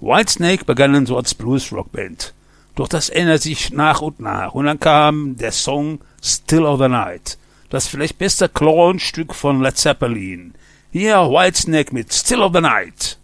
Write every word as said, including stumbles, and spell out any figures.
Whitesnake begannen so als Blues-Rock-Band. Doch das ändert sich nach und nach. Und dann kam der Song Still of the Night. Das vielleicht beste Klonstück von Led Zeppelin. Hier Whitesnake mit Still of the Night.